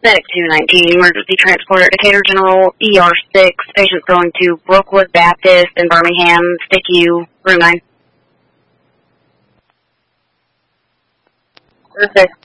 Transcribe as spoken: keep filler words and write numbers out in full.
Medic two nineteen, emergency transport at Decatur General, E R six, patients going to Brookwood Baptist in Birmingham, S T I C U, room nine. Perfect.